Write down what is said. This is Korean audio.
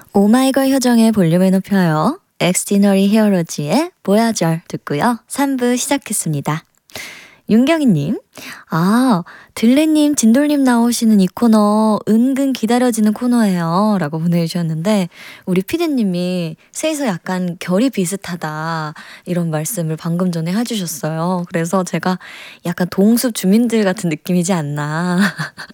오마이걸 효정의 볼륨을 높여요. 엑스티너리 히어로즈의 보야절 듣고요. 3부 시작했습니다. 윤경희님, 들레님, 진돌님 나오시는 이 코너 은근 기다려지는 코너예요. 라고 보내주셨는데, 우리 피디님이 셋이서 약간 결이 비슷하다. 이런 말씀을 방금 전에 해주셨어요. 그래서 제가 약간 동숲 주민들 같은 느낌이지 않나.